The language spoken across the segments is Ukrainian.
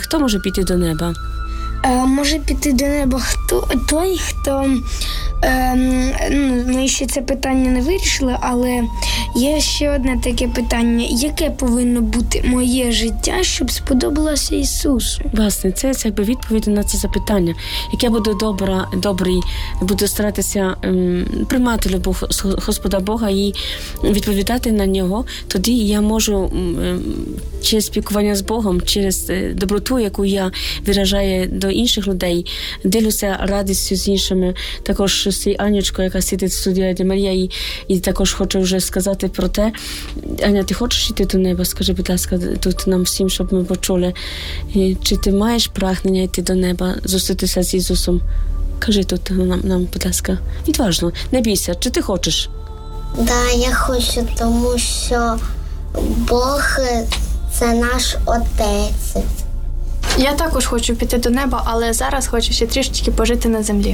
хто може піти до неба? Може піти до неба той, хто... Ми ще це питання не вирішили, але є ще одне таке питання. Яке повинно бути моє життя, щоб сподобалося Ісусу? Власне, це якби відповідь на це запитання. Як я буду добрий, буду старатися приймати любов Господа Бога і відповідати на нього, тоді я можу через спілкування з Богом, через доброту, яку я виражаю до інших людей, ділюся радістю з іншими, також з цією Анечкою, яка сидить в студії Радіо Марія, і також хочу вже сказати про те. Аня, ти хочеш йти до неба? Скажи, будь ласка, тут нам всім, щоб ми почули. Чи ти маєш прагнення йти до неба, зустрітися з Ісусом? Кажи тут нам, будь ласка. Відважно, не бійся. Чи ти хочеш? Да, я хочу, тому що Бог – це наш Отець. Я також хочу піти до неба, але зараз хочу ще трішечки пожити на землі.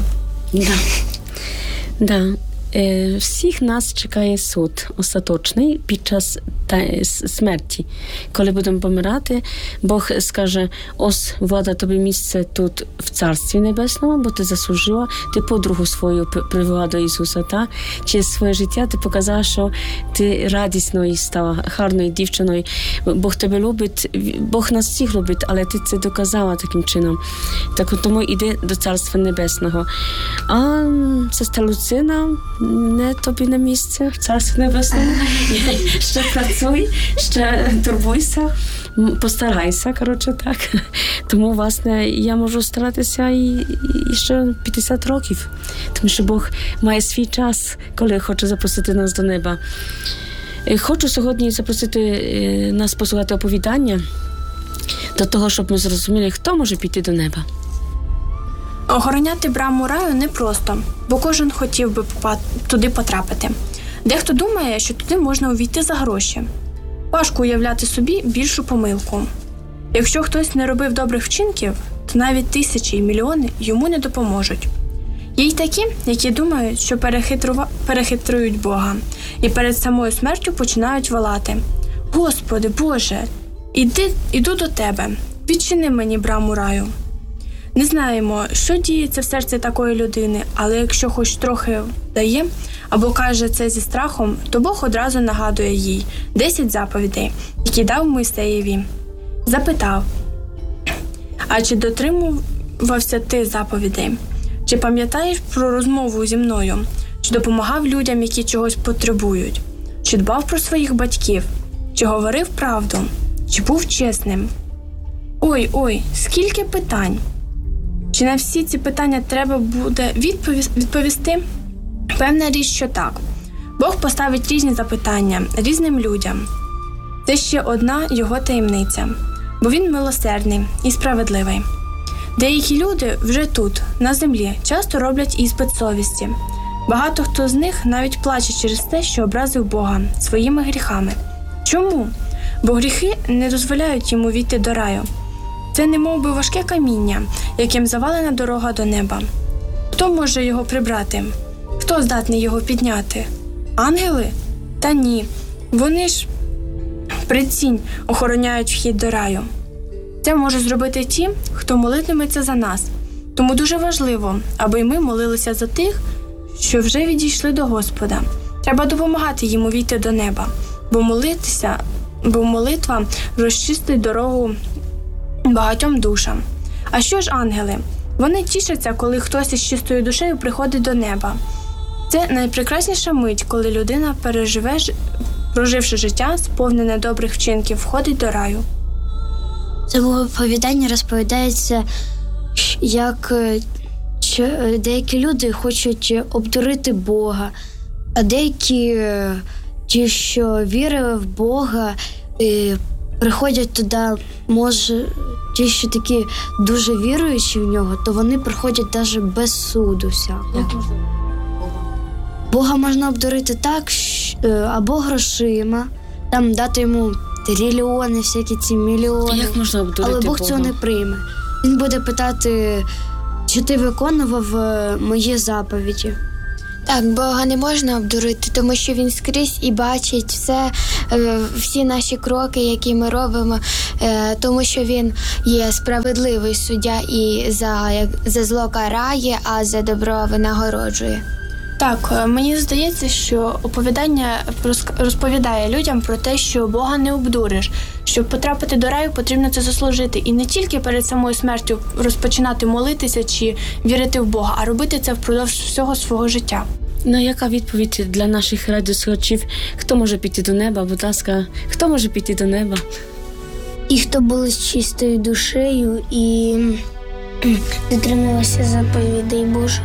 Да. Всіх нас чекає суд остаточний під час смерті. Коли будемо помирати, Бог скаже: ось, влада, тобі місце тут в Царстві Небесному, бо ти заслужила, ти подругу свою привела до Ісуса, та? Через своє життя ти показала, що ти радісною стала, гарною дівчиною. Бог тебе любить, Бог нас всіх любить, але ти це доказала таким чином. Так, тому іди до Царства Небесного. А сестра Луцина, не тобі на місце в Царстві Небесному. Ще працюй, ще турбуйся, постарайся, коротше, так. Тому, власне, я можу старатися і ще 50 років. Тому що Бог має свій час, коли хоче запросити нас до неба. Хочу сьогодні запросити нас послухати оповідання до того, щоб ми зрозуміли, хто може піти до неба. Охороняти браму раю непросто, бо кожен хотів би туди потрапити. Дехто думає, що туди можна увійти за гроші. Важко уявляти собі більшу помилку. Якщо хтось не робив добрих вчинків, то навіть тисячі і мільйони йому не допоможуть. Є й такі, які думають, що перехитрують Бога, і перед самою смертю починають волати: «Господи, Боже, іду до Тебе, відчини мені браму раю». Не знаємо, що діється в серці такої людини, але якщо хоч трохи дає або каже це зі страхом, то Бог одразу нагадує їй 10 заповідей, які дав Мойсеєві. Запитав: «А чи дотримувався ти заповідей? Чи пам'ятаєш про розмову зі мною? Чи допомагав людям, які чогось потребують? Чи дбав про своїх батьків? Чи говорив правду? Чи був чесним?» Ой, скільки питань! Чи на всі ці питання треба буде відповісти? Певна річ, що так. Бог поставить різні запитання різним людям. Це ще одна його таємниця, бо він милосердний і справедливий. Деякі люди вже тут, на землі, часто роблять іспит совісті. Багато хто з них навіть плаче через те, що образив Бога своїми гріхами. Чому? Бо гріхи не дозволяють йому війти до раю. Це немов би важке каміння, яким завалена дорога до неба. Хто може його прибрати? Хто здатний його підняти? Ангели? Та ні. Вони ж, прицінь, охороняють вхід до раю. Це можуть зробити ті, хто молитиметься за нас. Тому дуже важливо, аби ми молилися за тих, що вже відійшли до Господа. Треба допомагати їм увійти до неба, бо молитва розчистить дорогу багатьом душам. А що ж ангели? Вони тішаться, коли хтось із чистою душею приходить до неба. Це найпрекрасніша мить, коли людина, проживши життя, сповнене добрих вчинків, входить до раю. Це оповідання розповідається, як деякі люди хочуть обдурити Бога, а деякі, ті, що вірили в Бога, приходять туди, може, ті, що такі дуже віруючі в нього, то вони приходять навіть без суду всякого. Бога можна обдурити так, або грошима, там дати йому трильйони, всякі ці мільйони. Як можна обдурити Але Бог Бога? цього не прийме. Він буде питати, чи ти виконував мої заповіді. Так, Бога не можна обдурити, тому що Він скрізь і бачить все, всі наші кроки, які ми робимо, тому що Він є справедливий суддя і за зло карає, а за добро винагороджує. Так, мені здається, що оповідання розповідає людям про те, що Бога не обдуриш. Щоб потрапити до раю, потрібно це заслужити. І не тільки перед самою смертю розпочинати молитися чи вірити в Бога, а робити це впродовж всього свого життя. Ну, яка відповідь для наших радіослухачів? Хто може піти до неба? Будь ласка, хто може піти до неба? І хто були з чистою душею і дотримувався заповідей Божих.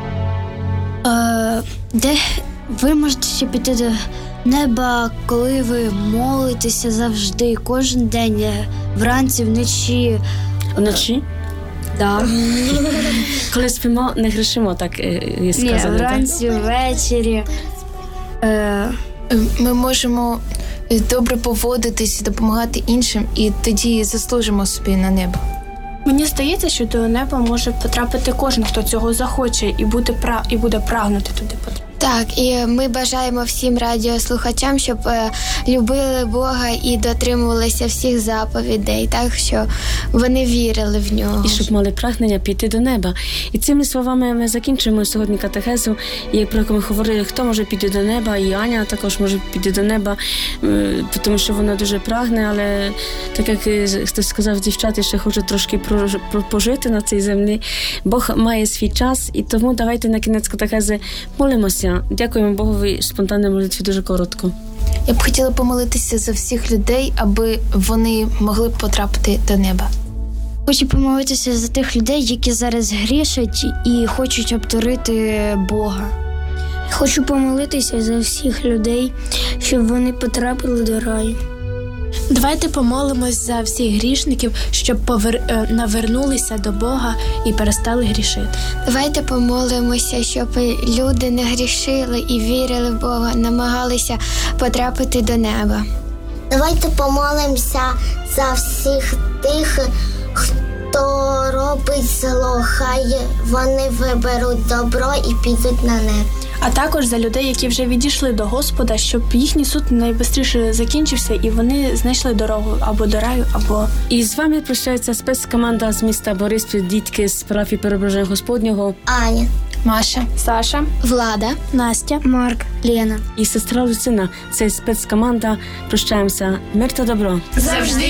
Де ви можете ще піти до неба, коли ви молитеся завжди, кожен день, вранці, вночі. Вночі? Да. Коли спимо, не грішимо, так є сказано. Ні, вранці, ввечері. Ми можемо добре поводитись, допомагати іншим, і тоді заслужимо собі на небо. Мені здається, що до неба може потрапити кожен, хто цього захоче, і буде прагнути туди потрапити. Так, і ми бажаємо всім радіослухачам, щоб любили Бога і дотримувалися всіх заповідей, так, що вони вірили в нього. І щоб мали прагнення піти до неба. І цими словами ми закінчуємо сьогодні катехезу, про яку ми говорили, хто може піти до неба, і Аня також може піти до неба, тому що вона дуже прагне, але так як хтось сказав, дівчата ще хочуть трошки пожити на цій землі. Бог має свій час, і тому давайте на кінець катехези молимося. Дякуємо Богові, спонтанній молитві дуже коротко. Я б хотіла помолитися за всіх людей, аби вони могли потрапити до неба. Хочу помолитися за тих людей, які зараз грішать і хочуть обдурити Бога. Хочу помолитися за всіх людей, щоб вони потрапили до раю. Давайте помолимось за всіх грішників, щоб навернулися до Бога і перестали грішити. Давайте помолимося, щоб люди не грішили і вірили в Бога, намагалися потрапити до неба. Давайте помолимося за всіх тих, хто робить зло. Хай вони виберуть добро і підуть на небо. А також за людей, які вже відійшли до Господа, щоб їхній суд найшвидше закінчився і вони знайшли дорогу або до раю, або... І з вами прощається спецкоманда з міста Бориспіль, дітки з парафії Преображення Господнього. Аня, Маша, Саша, Влада, Настя, Марк, Лена І сестра Люцина. Це спецкоманда. Прощаємося. Мир та добро. завжди